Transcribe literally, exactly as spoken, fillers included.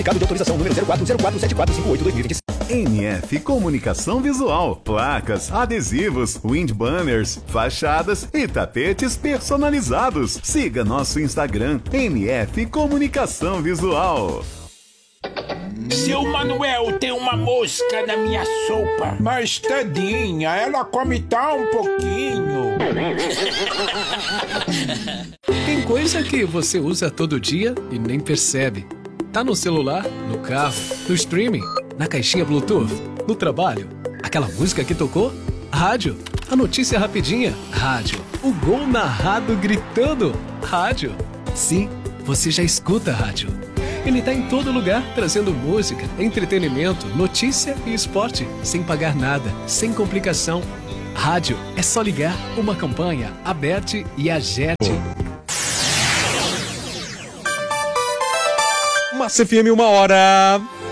Certificado de autorização número zero quatro zero quatro sete quatro cinco oito dois mil e vinte e cinco. N F Comunicação Visual, placas, adesivos, wind banners, fachadas e tapetes personalizados. Siga nosso Instagram, N F Comunicação Visual. Seu Manuel, tem uma mosca na minha sopa. Mas tadinha, ela come tão pouquinho. Tem coisa que você usa todo dia e nem percebe. Tá no celular, no carro, no streaming, na caixinha Bluetooth, no trabalho. Aquela música que tocou? Rádio. A notícia rapidinha? Rádio. O gol narrado gritando? Rádio. Sim, você já escuta rádio. Ele tá em todo lugar, trazendo música, entretenimento, notícia e esporte, sem pagar nada, sem complicação. Rádio é só ligar, uma campanha, Aberte e Agerte. Massa F M, uma hora